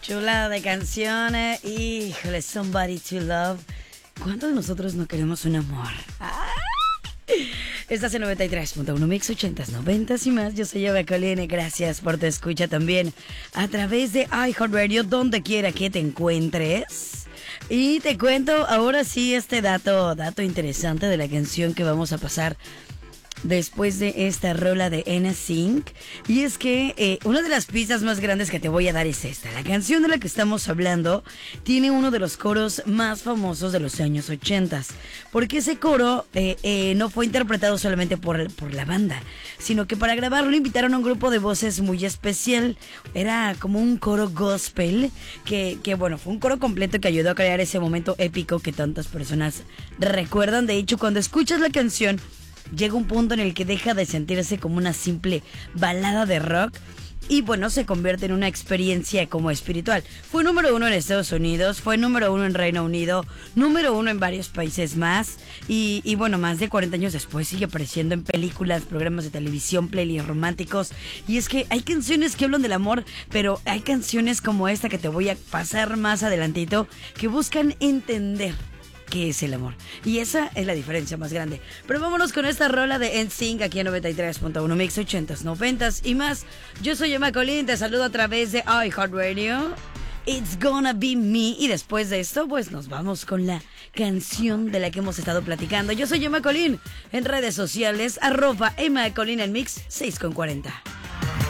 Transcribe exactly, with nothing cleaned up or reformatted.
Chulada de canciones. Híjole, Somebody to Love. ¿Cuántos de nosotros no queremos un amor? ¡Ay! Estás en noventa y tres punto uno Mix ochentas, noventas y más. Yo soy Eva Colina. Gracias por tu escucha también a través de iHeartRadio, donde quiera que te encuentres. Y te cuento ahora sí este dato, dato interesante de la canción que vamos a pasar después de esta rola de N Sync. Y es que eh, una de las pistas más grandes que te voy a dar es esta. La canción de la que estamos hablando tiene uno de los coros más famosos de los años ochenta. Porque ese coro eh, eh, no fue interpretado solamente por, por la banda, sino que para grabarlo invitaron a un grupo de voces muy especial. Era como un coro gospel que, que bueno, fue un coro completo que ayudó a crear ese momento épico que tantas personas recuerdan. De hecho, cuando escuchas la canción, llega un punto en el que deja de sentirse como una simple balada de rock y bueno, se convierte en una experiencia como espiritual. Fue número uno en Estados Unidos, fue número uno en Reino Unido, número uno en varios países más y, y bueno, más de cuarenta años después sigue apareciendo en películas, programas de televisión, playlists románticos. Y es que hay canciones que hablan del amor, pero hay canciones como esta que te voy a pasar más adelantito que buscan entender qué es el amor. Y esa es la diferencia más grande. Pero vámonos con esta rola de N Sync aquí en noventa y tres punto uno Mix ochentas, noventas y más. Yo soy Emma Colín, te saludo a través de iHeartRadio. It's Gonna Be Me. Y después de esto, pues nos vamos con la canción de la que hemos estado platicando. Yo soy Emma Colín, en redes sociales, arroba Emma Colín en Mix seis con cuarenta.